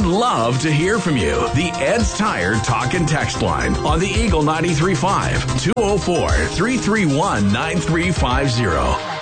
love to hear from you. The Ed's Tire Talk and Text line on the Eagle 93.5, 204-331-9350.